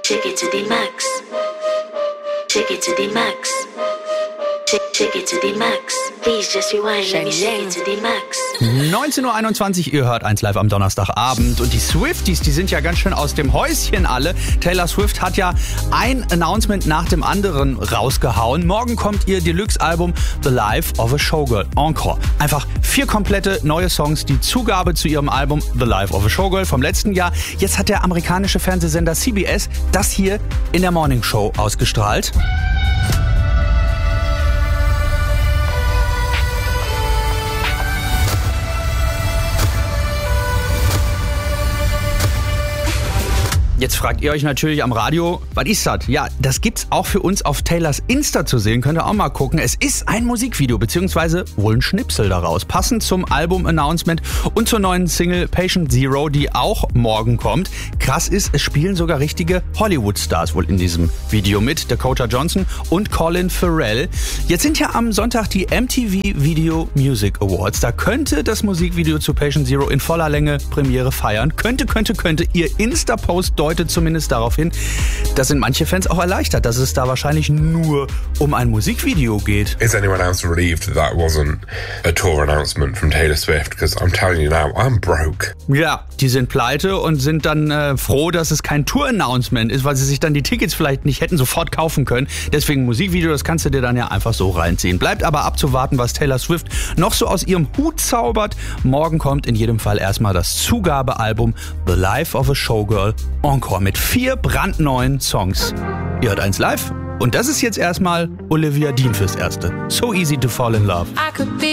Take it to the max. Take it to the max. Take it to the max. Please just rewind. Let me shake it to the max. 19.21 Uhr, ihr hört 1 live am Donnerstagabend. Und die Swifties, die sind ja ganz schön aus dem Häuschen alle. Taylor Swift hat ja ein Announcement nach dem anderen rausgehauen. Morgen kommt ihr Deluxe-Album The Life of a Showgirl Encore. Einfach 4 komplette neue Songs, die Zugabe zu ihrem Album The Life of a Showgirl vom letzten Jahr. Jetzt hat der amerikanische Fernsehsender CBS das hier in der Morning Show ausgestrahlt. Jetzt fragt ihr euch natürlich am Radio, was ist das? Ja, das gibt's auch für uns auf Taylors Insta zu sehen. Könnt ihr auch mal gucken. Es ist ein Musikvideo, beziehungsweise wohl ein Schnipsel daraus. Passend zum Album-Announcement und zur neuen Single Patient Zero, die auch morgen kommt. Krass ist, es spielen sogar richtige Hollywood-Stars wohl in diesem Video mit. Dakota Johnson und Colin Farrell. Jetzt sind ja am Sonntag die MTV Video Music Awards. Da könnte das Musikvideo zu Patient Zero in voller Länge Premiere feiern. Könnte. Ihr Insta-Post deutet zumindest darauf hin, das sind manche Fans auch erleichtert, dass es da wahrscheinlich nur um ein Musikvideo geht. Is anyone else relieved that that wasn't a tour announcement from Taylor Swift? Because I'm telling you now, I'm broke. Ja, die sind pleite und sind dann froh, dass es kein Tour-Announcement ist, weil sie sich dann die Tickets vielleicht nicht hätten sofort kaufen können. Deswegen Musikvideo, das kannst du dir dann ja einfach so reinziehen. Bleibt aber abzuwarten, was Taylor Swift noch so aus ihrem Hut zaubert. Morgen kommt in jedem Fall erstmal das Zugabealbum The Life of a Showgirl Encore mit 4 brandneuen Songs. Ihr hört 1 live und das ist jetzt erstmal Olivia Dean fürs Erste. So Easy to Fall in Love.